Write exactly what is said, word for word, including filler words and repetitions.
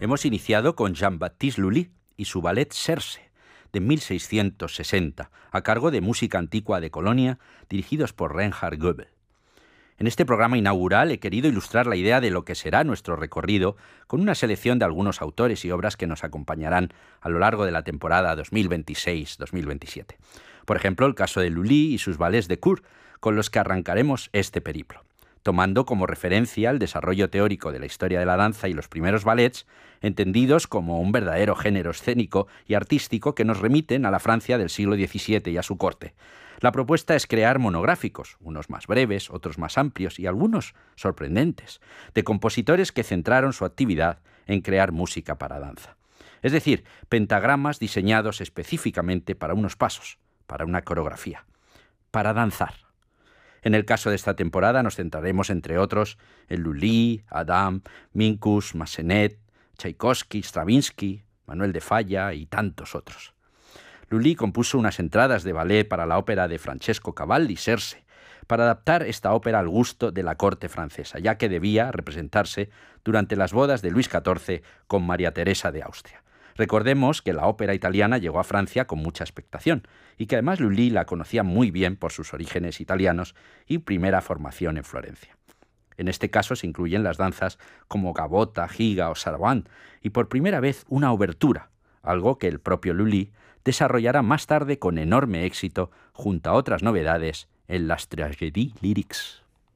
Hemos iniciado con Jean-Baptiste Lully y su ballet Serse, de mil seiscientos sesenta, a cargo de Música Antigua de Colonia, dirigidos por Reinhard Goebel. En este programa inaugural he querido ilustrar la idea de lo que será nuestro recorrido con una selección de algunos autores y obras que nos acompañarán a lo largo de la temporada dos mil veintiséis dos mil veintisiete. Por ejemplo, el caso de Lully y sus ballets de cour, con los que arrancaremos este periplo, tomando como referencia el desarrollo teórico de la historia de la danza y los primeros ballets, entendidos como un verdadero género escénico y artístico que nos remiten a la Francia del siglo diecisiete y a su corte. La propuesta es crear monográficos, unos más breves, otros más amplios y algunos sorprendentes, de compositores que centraron su actividad en crear música para danza. Es decir, pentagramas diseñados específicamente para unos pasos, para una coreografía, para danzar. En el caso de esta temporada nos centraremos, entre otros, en Lully, Adam, Minkus, Massenet, Tchaikovsky, Stravinsky, Manuel de Falla y tantos otros. Lully compuso unas entradas de ballet para la ópera de Francesco Cavalli, Serse, para adaptar esta ópera al gusto de la corte francesa, ya que debía representarse durante las bodas de Luis catorce con María Teresa de Austria. Recordemos que la ópera italiana llegó a Francia con mucha expectación y que además Lully la conocía muy bien por sus orígenes italianos y primera formación en Florencia. En este caso se incluyen las danzas como gavotta, giga o sarabande y por primera vez una obertura, algo que el propio Lully desarrollará más tarde con enorme éxito junto a otras novedades en las Tragédies Lyriques.